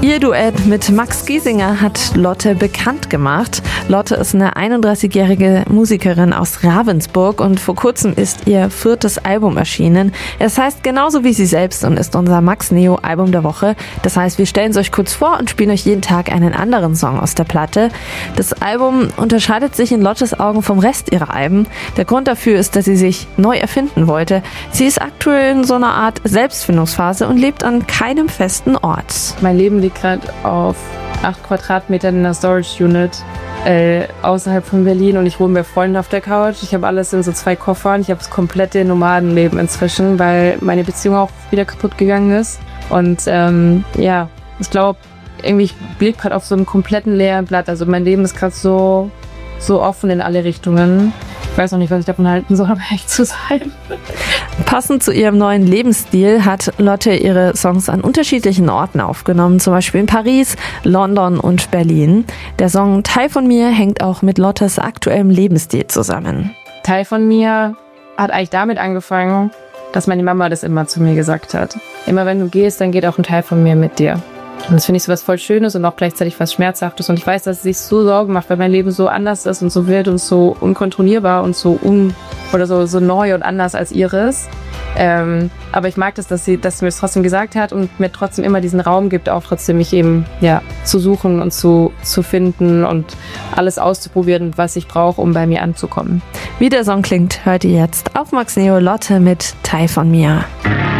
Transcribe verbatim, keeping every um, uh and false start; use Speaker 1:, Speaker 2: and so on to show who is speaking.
Speaker 1: Ihr Duett mit Max Giesinger hat Lotte bekannt gemacht. Lotte ist eine einunddreißigjährige Musikerin aus Ravensburg und vor kurzem ist ihr viertes Album erschienen. Es heißt genauso wie sie selbst und ist unser Max Neo Album der Woche. Das heißt, wir stellen es euch kurz vor und spielen euch jeden Tag einen anderen Song aus der Platte. Das Album unterscheidet sich in Lottes Augen vom Rest ihrer Alben. Der Grund dafür ist, dass sie sich neu erfinden wollte. Sie ist aktuell in so einer Art Selbstfindungsphase und lebt an keinem festen Ort.
Speaker 2: Mein Leben liegt gerade auf acht Quadratmetern in einer Storage Unit äh, außerhalb von Berlin und ich wohne bei Freunden auf der Couch. Ich habe alles in so zwei Koffern. Ich habe das komplette Nomadenleben inzwischen, weil meine Beziehung auch wieder kaputt gegangen ist. Und ähm, ja, ich glaube, irgendwie ich blicke gerade auf so einem kompletten leeren Blatt. Also mein Leben ist gerade so, so offen in alle Richtungen. Ich weiß noch nicht, was ich davon halten soll, um ehrlich zu sein.
Speaker 1: Passend zu ihrem neuen Lebensstil hat Lotte ihre Songs an unterschiedlichen Orten aufgenommen, zum Beispiel in Paris, London und Berlin. Der Song Teil von mir hängt auch mit Lottes aktuellem Lebensstil zusammen.
Speaker 2: Teil von mir hat eigentlich damit angefangen, dass meine Mama das immer zu mir gesagt hat. Immer wenn du gehst, dann geht auch ein Teil von mir mit dir. Und das finde ich so was voll Schönes und auch gleichzeitig was Schmerzhaftes. Und ich weiß, dass sie sich so Sorgen macht, weil mein Leben so anders ist und so wild und so unkontrollierbar und so un oder so, so neu und anders als ihres. Ähm, aber ich mag das, dass sie, dass sie mir das trotzdem gesagt hat und mir trotzdem immer diesen Raum gibt, auch trotzdem mich eben ja, zu suchen und zu, zu finden und alles auszuprobieren, was ich brauche, um bei mir anzukommen.
Speaker 1: Wie der Song klingt, hört ihr jetzt auf Max Neo Lotte mit Teil von mir.